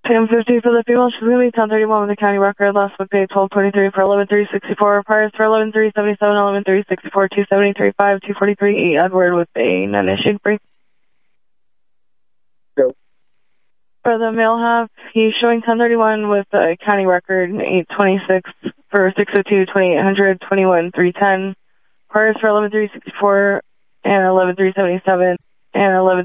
Pam 50 for the female. She's going to be 1031 with the county record. Last book date 1223 for 11-364. Priors for 11-377, 11-364, 273.5, 243. Edward with a non-issued brief. Go. For the male half, he's showing 1031 with a county record 826 for 602, 2800, 21-310. Priors for 11-364 and 11-377 and 11